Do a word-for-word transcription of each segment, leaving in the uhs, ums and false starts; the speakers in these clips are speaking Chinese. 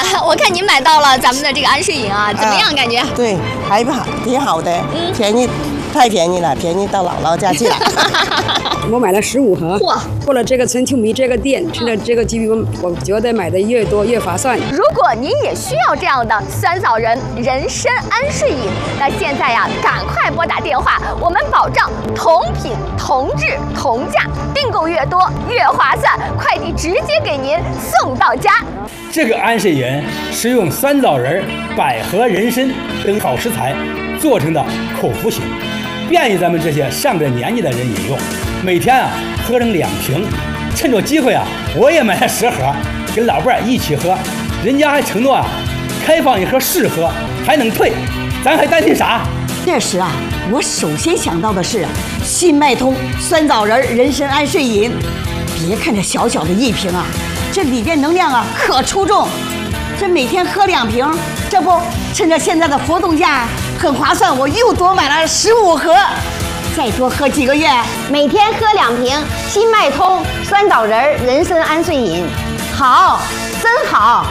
我看您买到了咱们的这个安睡饮啊，怎么样？感觉？ 啊、对，还好，挺好的，嗯、便宜，太便宜了，便宜到姥姥家去了。 我买了十五盒，哇！过了这个春秋迷这个店，趁着这个机会，我觉得买的越多越划算。 如果您也需要这样的酸枣仁人参安睡饮，那现在呀，赶快拨打电话，我们保障同品同质同价，订购越多越划算，快递直接给您送到家。 这个安睡饮是用酸枣仁、百合、人参等好食材做成的口服型，便于咱们这些上了年纪的人饮用。每天啊喝上两瓶，趁着机会啊，我也买了十盒，跟老伴儿一起喝。人家还承诺啊，开放一盒试喝，还能退，咱还担心啥？ 这时啊，我首先想到的是新脉通酸枣仁人参安睡饮。别看这小小的一瓶啊，这里边能量啊可出众。这每天喝两瓶，这不趁着现在的活动价很划算，我又多买了十五盒。再多喝几个月， 每天喝两瓶新脉通酸枣仁人参安睡饮，好，真好！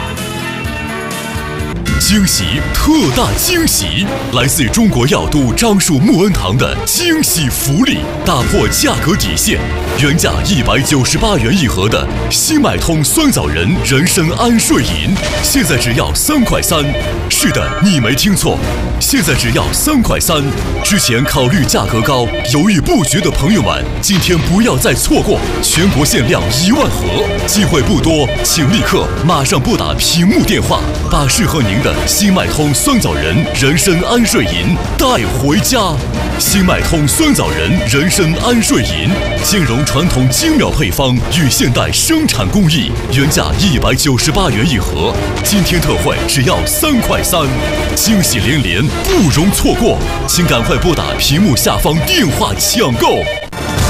惊喜，特大惊喜！来自中国药都樟树木恩堂的惊喜福利，打破价格底线，原价一百九十八元一盒的新脉通酸枣仁人参安睡饮，现在只要三块三。是的，你没听错，现在只要三块三。之前考虑价格高，犹豫不决的朋友们，今天不要再错过，全国限量一万盒，机会不多，请立刻马上拨打屏幕电话，把适合您的新脉通酸枣仁人参安睡饮带回家。新脉通酸枣仁人参安睡饮兼容传统精妙配方与现代生产工艺，原价一百九十八元一盒，今天特惠只要三块三，惊喜连连，不容错过，请赶快拨打屏幕下方电话抢购。